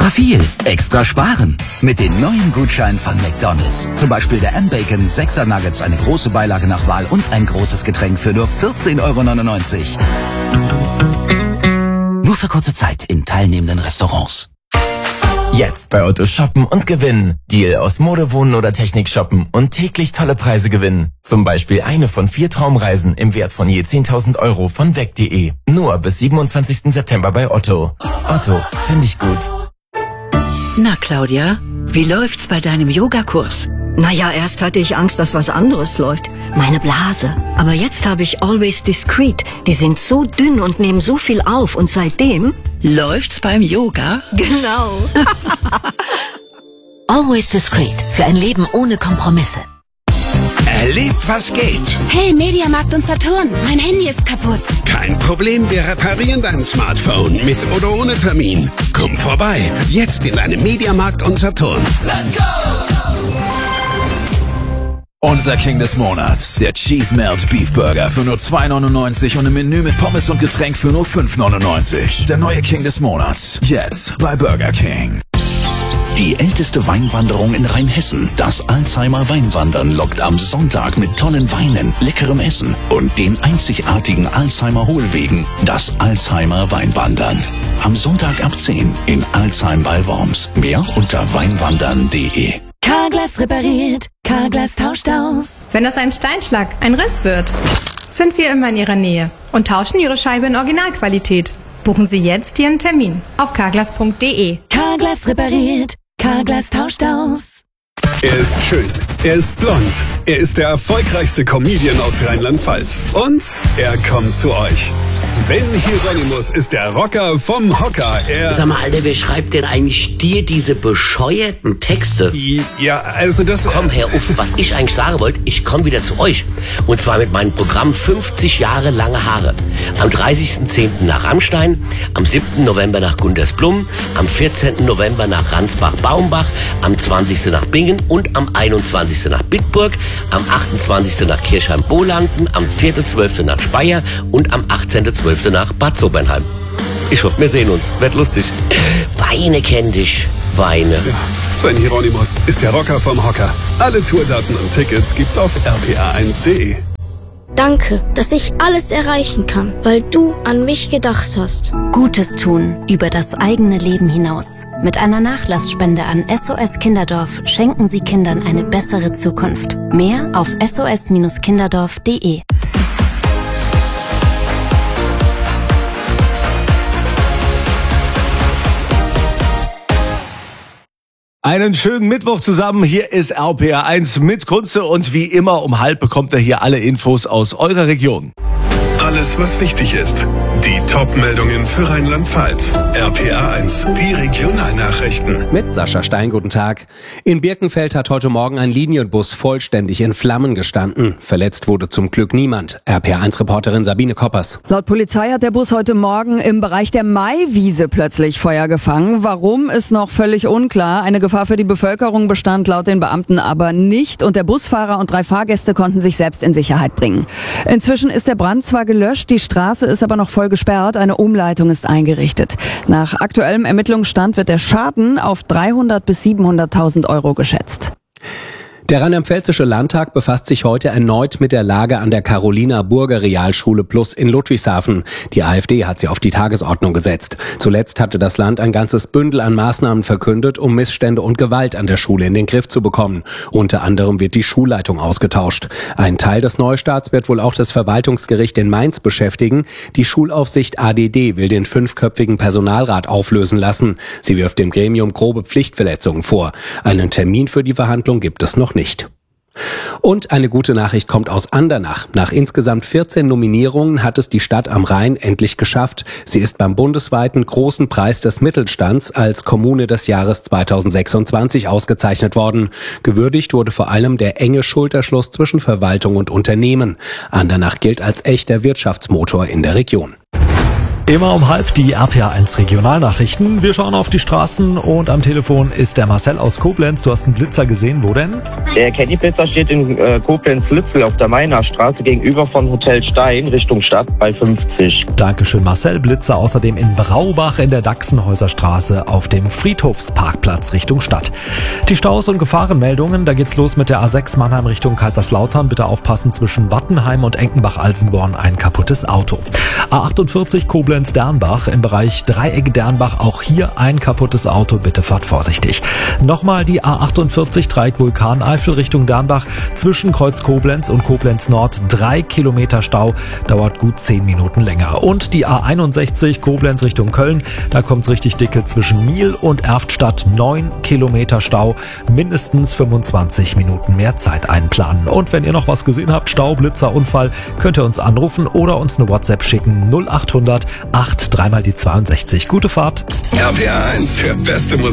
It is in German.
Extra viel, extra sparen. Mit den neuen Gutscheinen von McDonald's. Zum Beispiel der M-Bacon 6er Nuggets, eine große Beilage nach Wahl und ein großes Getränk für nur 14,99 €. Nur für kurze Zeit in teilnehmenden Restaurants. Jetzt bei Otto shoppen und gewinnen. Deal aus Mode, Wohnen oder Technik shoppen und täglich tolle Preise gewinnen. Zum Beispiel eine von 4 Traumreisen im Wert von je 10.000 € von weg.de. Nur bis 27. September bei Otto. Otto, finde ich gut. Na, Claudia, wie läuft's bei deinem Yogakurs? Naja, erst hatte ich Angst, dass was anderes läuft. Meine Blase. Aber jetzt habe ich Always Discreet. Die sind so dünn und nehmen so viel auf. Und seitdem... Läuft's beim Yoga? Genau. Always Discreet. Für ein Leben ohne Kompromisse. Erlebt, was geht. Hey, Mediamarkt und Saturn, mein Handy ist kaputt. Kein Problem, wir reparieren dein Smartphone mit oder ohne Termin. Komm vorbei, jetzt in einem Mediamarkt und Saturn. Let's go! Unser King des Monats, der Cheese Melt Beef Burger für nur 2,99 € und ein Menü mit Pommes und Getränk für nur 5,99 €. Der neue King des Monats, jetzt bei Burger King. Die älteste Weinwanderung in Rheinhessen, das Alzheimer Weinwandern, lockt am Sonntag mit tollen Weinen, leckerem Essen und den einzigartigen Alzheimer Hohlwegen, das Alzheimer Weinwandern. Am Sonntag ab 10 in Alzheim bei Worms. Mehr unter weinwandern.de. Carglass repariert, Carglass tauscht aus. Wenn aus einem Steinschlag ein Riss wird, sind wir immer in Ihrer Nähe und tauschen Ihre Scheibe in Originalqualität. Buchen Sie jetzt Ihren Termin auf carglass.de. Carglass repariert, Carglass tauscht aus. Er ist schön, er ist blond, er ist der erfolgreichste Comedian aus Rheinland-Pfalz. Und er kommt zu euch. Sven Hieronymus ist der Rocker vom Hocker. Sag mal, Alter, wer schreibt denn eigentlich dir diese bescheuerten Texte? Ja, also das... Komm, Herr Uff, was ich eigentlich sagen wollte, ich komme wieder zu euch. Und zwar mit meinem Programm 50 Jahre lange Haare. Am 30.10. nach Rammstein, am 7. November nach Gundersblum, am 14. November nach Ransbach-Baumbach, am 20. nach Bingen und am 21. nach Bitburg, am 28. nach Kirchheim-Bolanden, am 4.12. nach Speyer und am 18.12. nach Bad Sobernheim. Ich hoffe, wir sehen uns. Wird lustig. Weine kenn dich. Weine. Ja, Sven Hieronymus ist der Rocker vom Hocker. Alle Tourdaten und Tickets gibt's auf rpa1.de. Danke, dass ich alles erreichen kann, weil du an mich gedacht hast. Gutes tun über das eigene Leben hinaus. Mit einer Nachlassspende an SOS Kinderdorf schenken Sie Kindern eine bessere Zukunft. Mehr auf sos-kinderdorf.de. Einen schönen Mittwoch zusammen. Hier ist RPR1 mit Kunze und wie immer um 12:30 bekommt ihr hier alle Infos aus eurer Region. Alles, was wichtig ist. Die Top-Meldungen für Rheinland-Pfalz. RPR1, die Regionalnachrichten. Mit Sascha Stein, guten Tag. In Birkenfeld hat heute Morgen ein Linienbus vollständig in Flammen gestanden. Verletzt wurde zum Glück niemand. RPR1-Reporterin Sabine Koppers. Laut Polizei hat der Bus heute Morgen im Bereich der Maiwiese plötzlich Feuer gefangen. Warum, ist noch völlig unklar. Eine Gefahr für die Bevölkerung bestand laut den Beamten aber nicht. Und der Busfahrer und 3 Fahrgäste konnten sich selbst in Sicherheit bringen. Inzwischen ist der Brand zwar gelöscht, die Straße ist aber noch voll gesperrt. Eine Umleitung ist eingerichtet. Nach aktuellem Ermittlungsstand wird der Schaden auf 300.000 bis 700.000 € geschätzt. Der Rheinland-Pfälzische Landtag befasst sich heute erneut mit der Lage an der Carolina-Burger Realschule Plus in Ludwigshafen. Die AfD hat sie auf die Tagesordnung gesetzt. Zuletzt hatte das Land ein ganzes Bündel an Maßnahmen verkündet, um Missstände und Gewalt an der Schule in den Griff zu bekommen. Unter anderem wird die Schulleitung ausgetauscht. Ein Teil des Neustarts wird wohl auch das Verwaltungsgericht in Mainz beschäftigen. Die Schulaufsicht ADD will den 5-köpfigen Personalrat auflösen lassen. Sie wirft dem Gremium grobe Pflichtverletzungen vor. Einen Termin für die Verhandlung gibt es noch nicht. Und eine gute Nachricht kommt aus Andernach. Nach insgesamt 14 Nominierungen hat es die Stadt am Rhein endlich geschafft. Sie ist beim bundesweiten Großen Preis des Mittelstands als Kommune des Jahres 2026 ausgezeichnet worden. Gewürdigt wurde vor allem der enge Schulterschluss zwischen Verwaltung und Unternehmen. Andernach gilt als echter Wirtschaftsmotor in der Region. Immer um 12:30 die RPA1 Regionalnachrichten. Wir schauen auf die Straßen und am Telefon ist der Marcel aus Koblenz. Du hast einen Blitzer gesehen, wo denn? Der Caddy-Blitzer steht in Koblenz-Litzel auf der Mainer Straße gegenüber von Hotel Stein Richtung Stadt bei 50. Dankeschön Marcel. Blitzer außerdem in Braubach in der Dachsenhäuser Straße auf dem Friedhofsparkplatz Richtung Stadt. Die Staus und Gefahrenmeldungen, da geht's los mit der A6 Mannheim Richtung Kaiserslautern. Bitte aufpassen, zwischen Wattenheim und Enkenbach-Alsenborn ein kaputtes Auto. A48 Koblenz-Dernbach im Bereich Dreieck Dernbach, auch hier ein kaputtes Auto, bitte fahrt vorsichtig. Nochmal die A48 Dreieck Vulkaneifel Richtung Dernbach, zwischen Kreuz Koblenz und Koblenz Nord 3 Kilometer Stau, dauert gut 10 Minuten länger. Und die A61 Koblenz Richtung Köln, da kommt's richtig dicke, zwischen Miel und Erftstadt 9 Kilometer Stau, mindestens 25 Minuten mehr Zeit einplanen. Und wenn ihr noch was gesehen habt, Stau, Blitzer, Unfall, könnt ihr uns anrufen oder uns eine WhatsApp schicken 0800 8 3 mal die 62. Gute Fahrt. RPA1, der beste Musik.